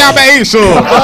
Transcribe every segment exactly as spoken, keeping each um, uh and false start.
diabo é isso?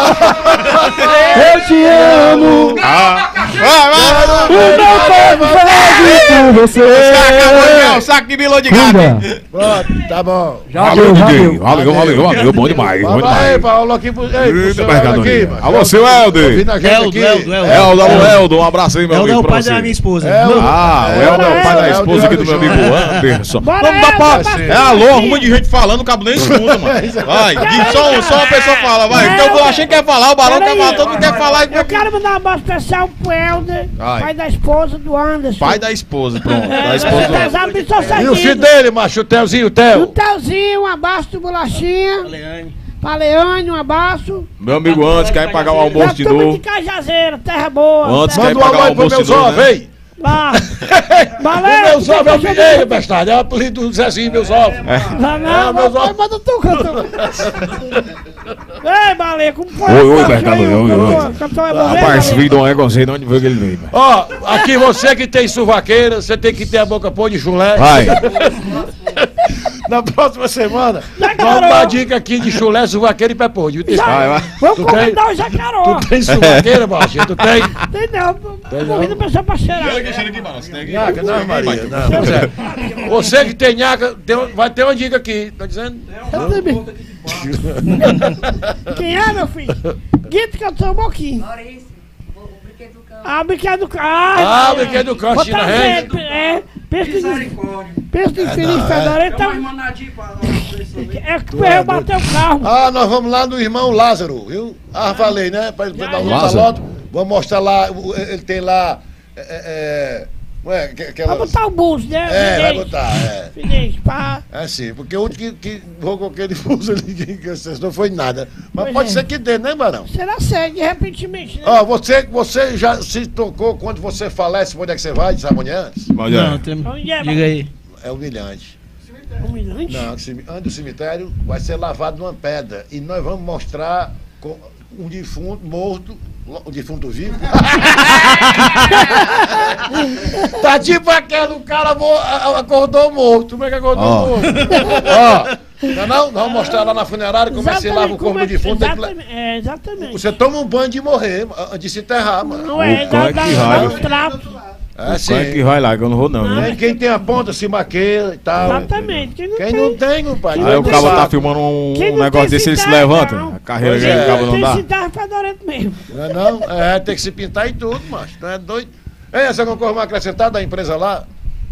Eu te amo. Ah. Vai, vai. O meu corpo faz por você. O saco de milão de gato. Pronto, tá bom. Já Valeu, deu, já D J. deu. Valeu, valeu, valeu. Bom demais, bom Vamos lá, demais. aí, Paulo, aqui pro... Ei, pro Eita, seu mercado Eldo aqui, aí. mano. Alô, seu Helder. Ouvindo a gente Eldo, aqui. Eldo, Eldo. Eldo, alô, Eldo. Um abraço aí, meu Eldo é amigo. o pra pai você. da minha esposa. Eldo. Ah, o Eldo é o pai da Eldo, esposa aqui do meu Eldo, amigo Eldo. Anderson. Bora, Vamos dar pra... Eldo, É alô, arruma de gente falando, o cabo nem escuta, mano. Vai, diz só, só uma pessoa fala, vai. Então o Bolachinho quer falar, o Barão quer falar, todo mundo quer falar. Eu quero mandar um abraço especial pro Helder, Vai. pai da esposa do Anderson. Pai da esposa, pronto. Da É, esposa do... casado, me só E o filho seguindo. dele, macho, o Telzinho, o O Tel. Telzinho, um abraço do Bolachinha. Pra Leane, um abraço. Meu amigo antes quer pagar o almoço de Da turma novo. de Cajazeira, terra boa. Antes terra quer Manda um alô pagar o aí pro almoço meu de novo, zóio, né? vem. Lá. O Valeu. meu zóio é o Mineiro, bestado. É o apelido do Zezinho, meus ovos. Não, não, É, meus não, ovos. manda tu, cantor. Ei, Baleia, como foi? Oi, oi, Cantor, mercado, oi, oi, oi. cantor, cantor é bom, Rapaz, esse Baleia? vídeo de um ego, não sei de onde veio que ele veio. velho. Ó, aqui você que tem suvaqueira, você tem que ter a boca pôr de chulé. Vai. Na próxima semana, Jacaró. vamos dar dica aqui de chulé, suvaqueira e pé podre. viu? Já- Vai, vai. Vamos Tu convidar o Jacaró. Tu tem suvaqueira, baixinho? Tu tem? Tem não, convida a pessoa pra cheirar. Nhaca, não, Maria, não. Pois é. Você que tem nhaca, tem um- vai ter uma dica aqui, tá dizendo? Eu também. Quem é, meu filho? Guito cantou um pouquinho. Maurício, o o brinquedo do cão. Ah, brinquedo do carro. Ah, brinquedo do cão, Vou China trazer, Rende. é, pensa em Misericórdia. pensa em feliz fedorento, Tem então, uma manadinha pra dar uma pessoa ali. é que eu bater o carro. Ah, nós vamos lá no irmão Lázaro, viu? Ah, falei, né? Pra ele dar um Lázaro? loto. Vamos mostrar lá, o- ele tem lá. É, é, é, não é, que- Vai aquelas. botar o buço, né? É, vai Finês, botar, é. finês, pá. É sim, porque o único que, que jogou aquele fuso ali que, que vocês não foi nada. Mas Pois pode é. ser que dê, né, Barão? Será sério, de repentemente, né? Ó, você, você já se tocou quando você falece, onde é que você vai? Sabe onde é antes? Mas, é. Não, tem... Onde é, Diga aí. É humilhante. Humilhante? Não, cemi- antes do cemitério vai ser lavado numa pedra. E nós vamos mostrar com um defunto morto, um defunto vivo. Tá tipo aquele cara mo- a- a- acordou morto. Como é que acordou Ó. morto? Ó, não, é não? Nós vamos mostrar lá na funerária como é que se lava o corpo como do é que- defunto. tem que la- Exatamente, é, exatamente. Você toma um banho de morrer, antes de se enterrar, mano. Não é, O dá, cão é dá, que dá raiva. um trapo. É Quem é que assim. vai lá, que eu não vou não, né? Quem, quem tem a ponta se maqueia e tal. Exatamente. Quem não Quem tem, não tem, compadre. Aí não o cabo tá sabe. filmando um, Quem um não negócio tem desse, ele se cidade, levanta. não. A carreira Pois dele é. acaba não tem dá. cidade fedorento mesmo. Não é não? É, tem que se pintar e tudo, macho. Não é doido? Ei, essa concorre uma acrescentada da empresa lá?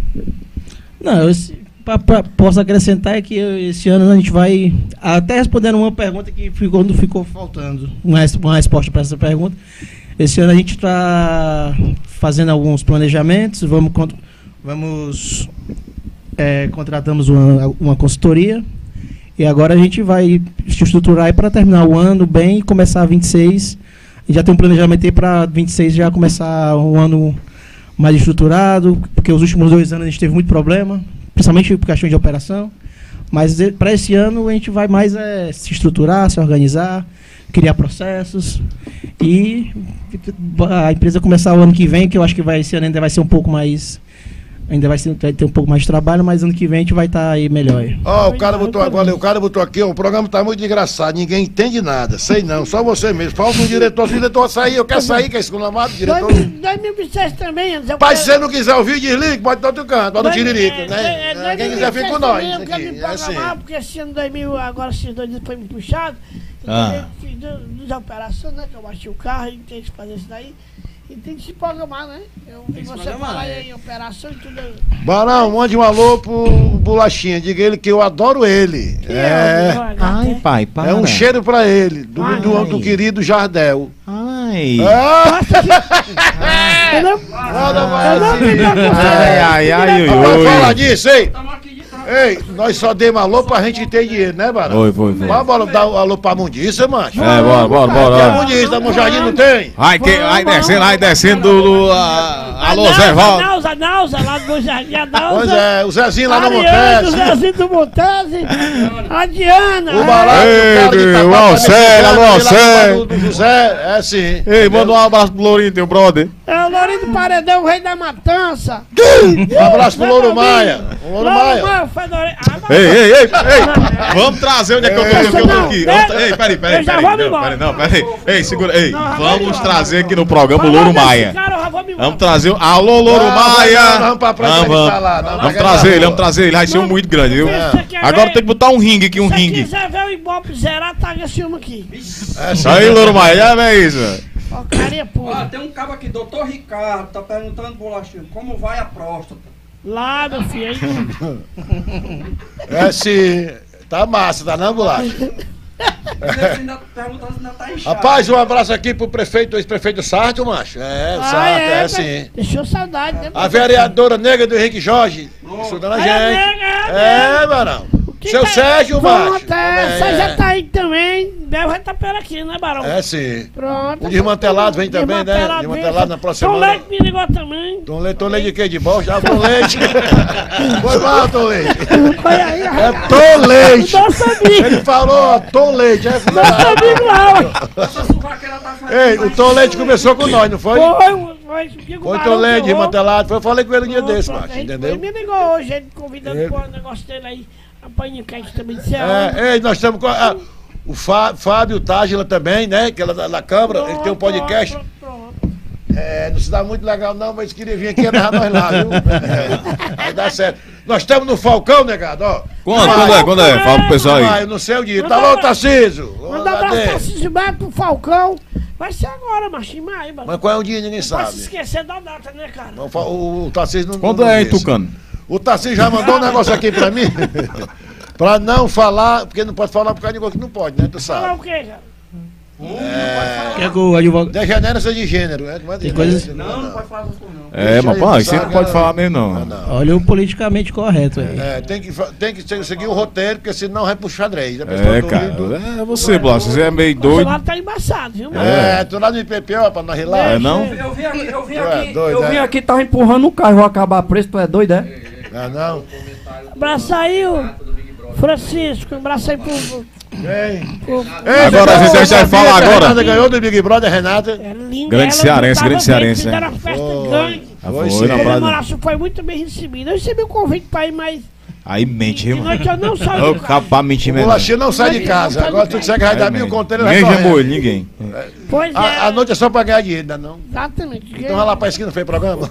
Não, eu, se- pa- pa- posso acrescentar é que eu- esse ano a gente vai. Até respondendo uma pergunta que ficou, não ficou faltando, uma, res- uma resposta para essa pergunta. Esse ano a gente está fazendo alguns planejamentos, vamos, con- vamos é, contratamos uma, uma consultoria e agora a gente vai se estruturar para terminar o ano bem e começar vinte e seis. A gente já tem um planejamento aí para vinte e seis já começar um ano mais estruturado, porque os últimos dois anos a gente teve muito problema, principalmente por questão de operação. Mas para esse ano a gente vai mais é, se estruturar, se organizar, criar processos e a empresa começar o ano que vem, que eu acho que vai, esse ano ainda vai ser um pouco mais, ainda vai, ser, vai ter um pouco mais de trabalho, mas ano que vem a gente vai estar aí melhor. Aí. Ó, o cara botou agora, o cara botou aqui, ó, o programa tá muito engraçado, ninguém entende nada. Sei não, só você mesmo. Falta um diretor, se o diretor sair, eu quero sair, que é esculamado, diretor. dois mil e seis também, Anderson. eu Pai, quero- se você não quiser ouvir, desliga, pode dar outro canto, pode no Dois- tiririca, é, né? é, dois Quem mil e quiser fica seis com nós. também, Eu quero aqui, me é assim. programar, porque esse ano dois mil, agora esses dois anos foi muito puxado. Eu Ah. também fiz du- duas operações, né? Que eu bati o carro e tem que fazer isso daí. E tem que se programar, né? Eu vi você programar, falar é. aí em operação e tudo. Barão, mande um alô pro Bolachinha, diga ele que eu adoro ele. Que É, ó, Ai, pai, para. é um cheiro pra ele, do, Ai. do, do querido Jardel. Ai. Ah, Eu não, nada eu mais não assim. me preocupo. Ai, ai, ai, ui, Vai falar ui. disso, ei! Ei, nós só demos alô pra gente ter dinheiro, né, Barão? Foi, foi, foi. Vamos bora dar um alô pra Mundiça, macho. É, bora, bora, Tem a bora. Mundiça, da Monjardim não tem? Ai, que, ai, descendo, ai, descendo do. do a, alô, A Zé Nauza, Val. a Nauza, a Nauza, lá do Jardim, a Nauza. Pois é, o Zezinho lá no Ariane, o Montese. Zezinho do Montese. A Diana. O Barato, Ei, o o Alcé, alô, Alcé. Do José, é sim. Ei, manda um abraço pro Lourinho, teu brother. É o Lourinho do Paredão, o rei da matança. Um abraço pro Louro Maia. O Louro Maia. Fedorento. Ah, mas- Ei, ei, ei, ei. Vamos trazer onde é que eu tô, onde é que eu tô aqui. Não, Vamos tra- Ei, peraí, peraí, eu já peraí. vou me Não, embora. peraí, não, peraí. Ei, segura, ei. Não, já vou me Vamos embora. trazer aqui no programa o Falou Louro desse Maia. cara, eu já vou me embora. Vamos trazer. Alô, Louro Não, Maia! não, vamos pra praia Vamos, pra ele vamos. falar, não, Vamos vai trazer ganhar ele, na vamos trazer ele. Vai ser um muito grande, viu? Você quer Agora ver? tem que botar um ringue aqui, um Se ringue. quiser ver o Ibope zerar, tá esse filme aqui. É sim. Aí, Louro Maia, já vem isso. Porcaria Ah, pura. tem um cabo aqui, doutor Ricardo, tá perguntando, Bolachinho, como vai a próstata? Lá, meu filho. Aí, É sim. Tá massa, tá não, Bolacha? Ele ainda perguntando se ainda tá inchado. Rapaz, um abraço aqui pro prefeito, ex-prefeito Sarto, macho. É, Ah, Sarto, é, é, sim. deixou saudade, né? A vereadora negra do Henrique Jorge, estudando a É, gente. nega, é, É, Barão. Que Seu tá- Sérgio, Vamos macho. até, Também, você já é. tá aí também. Bel vai estar por aqui, né, Barão? É, sim. Pronto. O desmantelado vem também, né? Desmantelado Desmantelado vem. na próxima Tom semana. Leite me ligou também. Tom Leite, Tom Leite de quê? De bom? Já Tom Leite. Foi mal, Tom Leite. Olha aí, É Tom Leite. nosso amigo. Ele falou Tom Leite. É Nosso amigo lá. Essa suvaqueira tá fazendo Ei, o mais Tom Leite que começou com nós, não foi? Foi, foi. Digo, Foi Barão Tom Leite, que eu vou. desmantelado. Foi, eu falei com ele um dia Pronto, desse, pronto, macho, aí entendeu? Ele me ligou hoje, ele convidando Ele- para o negócio dele aí. A paniquete também disse aonde. É, ei, nós estamos com a- o Fá- Fábio Tágila também, né? Que ela da, da Câmara, ele tem um podcast. Pronto, pronto, pronto. É, não se dá muito legal não, mas queria vir aqui e levar nós lá, viu? É, vai dar certo. Nós estamos no Falcão, negado, ó. Quando, quando é, quando é? Fala pro pessoal Ah, aí. eu não sei o dia. Manda Tá lá o abra- Tarcísio. Ô, Manda um abraço cadê? pra Tarcísio Beto, pro Falcão. Vai ser agora, macho, em maio, mano. Mas qual é o dia, ninguém Não pode se sabe. esquecer da data, né, cara? O, Fa- o, o Tarcísio não Quando não é, hein, disse. Tucano? O Tarcísio já mandou um negócio aqui pra mim. Pra não falar, porque não pode falar por causa de negócio que não pode, né? Tu Falar sabe. o quê, cara? Quer que o advogado. Degenerância de gênero, né? Não é Tem coisas- degenerância, Não, não pode falar isso não. É, Deixa mas aí, pô, não isso aí não sabe, pode não. falar mesmo, não. Ah, não. Olha o politicamente correto aí. É, tem que, fa- tem que se- seguir o roteiro, porque senão vai pro xadrez. A pessoa É, do- cara. do- É você, Blas. Você é meio O doido. celular tá embaçado, viu, mano? É, tu lá no I P P, ó, pra nós rilar. É, não? Eu vim aqui, eu vim Tu é aqui, doido, eu vim é? aqui, tava empurrando o carro, vou acabar preço, tu é doido, é? Ah, não? Abraço aí, o Francisco. Um abraço aí pro. pro- Ei. pro- Ei, Agora, você a gente vai falar sabia que a agora. Renata ganhou do Big Brother, Renata. É linda, Grande ela cearense, tava grande bem, cearense, fizeram é. uma festa Foi. grande. Ah, Foi foi sim. na A praia. comemoração foi muito bem recebida. Eu recebi o convite pra ir, mas Aí mente, de irmão. noite eu não saio Ô, de casa. capaz, mentir O mesmo. Bolachinha não sai de casa. Agora tu disser que vai dar mil conteúdos, ele vai Ninguém chamou correr. ele, ninguém. Pois é, A, a noite é só pra ganhar dinheiro, ainda não? exatamente. Então vai lá pra esquina, fez programa.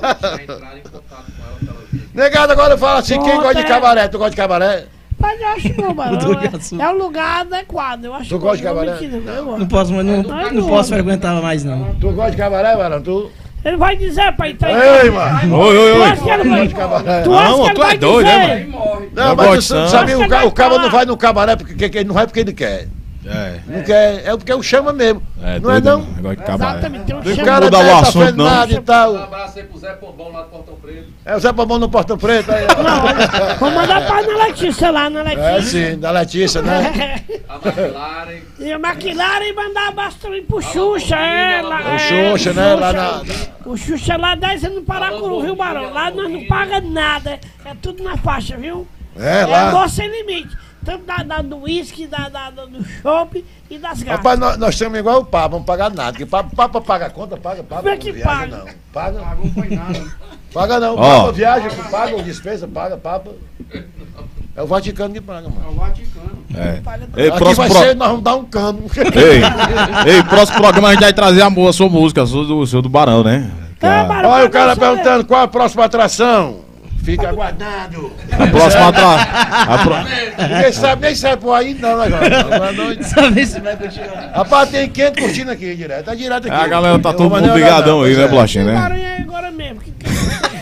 Negado, agora fala assim, quem Pronto, gosta de é. cabaré? Tu gosta de cabaré? Mas eu acho bom, mano. Mudou de É, assunto. é o lugar adequado. Eu acho Tu bom, gosta de não vou cabaré? mentir, não, eu gosto. Não posso, mas não, Não, não não. posso frequentar mais, não. Tu gosta de cabaré, Barão? Tu? Ele vai dizer pra entrar em Ei, casa. mano. Oi, oi, Tu oi. acha que ele vai, de cabaré. tu acha Não, que ele tu é vai doido, né, dizer? Aí morre. Não, Eu mas gosto tu de sabe, samba. o, ca- o cara não vai no cabaré porque que- que- não vai porque ele quer. É. Não quer, é porque o chama mesmo. É, não é doido, não? né? Negócio de cabaré. Exatamente, tem um O chama. cara mudar o tá assunto, fazendo não. nada e tal. abraço aí pro Zé Pombom lá do Portão Preto. É o Zé Pombom no Portão Preto. Aí, ó. Vou mandar pra Ana Letícia lá, Ana É Letícia. sim, da Letícia, né? A McLaren. E a McLaren e mandar abraço também pro Xuxa, é. Lá, O é, Xuxa, né? Lá na. O Xuxa lá dez anos no Paracuru, viu, Barão? Lá nós não paga nada, é tudo na faixa, viu? É, É lá. amor sem limite. Tanto da, da- do uísque, da, da, da- do chopp e das gatas. Rapaz, nós, nós estamos igual o Papa, não pagar nada. Porque Papa, Papa paga a conta, paga, paga. Como é que não viaja, paga? Não. Paga. Não foi nada. Paga não. Ó. Papa viaja, paga, o despesa, paga, Papa. É o Vaticano que paga, É mano. o Vaticano. É. Ei, Aqui próximo vai pro... ser, nós vamos dar um cano. Ei, ei, próximo programa a gente vai trazer a, mo- a sua música, a sua do, seu do Barão, né? Que É, a, Barão. Olha o cara perguntando qual a próxima atração. Fica aguardando. a próxima atra... a pro- Ninguém sabe, nem sabe por aí não, né, cara? Boa noite. Sabe se vai continuar. Rapaz, tem quente curtindo aqui direto. Tá direto aqui. a galera tá Eu todo vou mundo mandar ligadão não, aí, pois né, é. Bolachinha, né? Barão é agora mesmo. Que, que...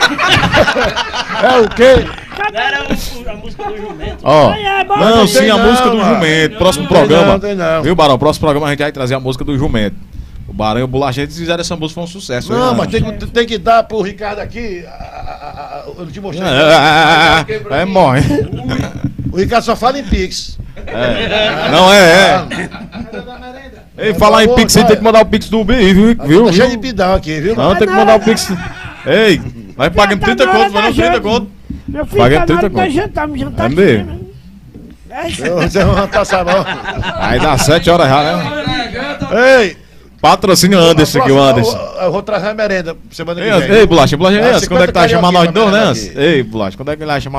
É o quê? Era o- a música do jumento. Ó, Ai, é, bora. não, Não sim, tem a não, música do mano. jumento. Próximo Tem programa. não, tem não. Viu, Barão? Próximo programa a gente vai trazer a música do jumento. O Barão e o Bolachinha, eles fizeram essa música, foi um sucesso. Não, hein, mas mano? tem, que- tem que dar pro Ricardo aqui. a- a- a- Eu te mostrei. É, é, é, morre. O Ricardo só fala em Pix. É. Não, é, é. Ei, falar em Pix, você tem que mandar o Pix do B I, viu? viu? Tá cheio de viu? pidão aqui, viu? Não, tem que mandar o Pix. Ei, vai pagando tá trinta na hora conto, vai da não trinta janta. conto. Meu filho, Paga tá na trinta hora de nós conto. jantar, me jantar É aqui, mesmo? né? É isso. Você não uma taça não. Aí dá sete horas já, né? Ei! Patrocínio Anderson aqui, o Anderson. Eu, eu vou trazer a merenda semana que Ei, vem. ei, Bolacha, Bolacha, Ah, Anderson, quando é que tá cinquenta chamando nós dois, né, carioquinha Anderson? Ei, Bolacha, quando é que ele vai chamar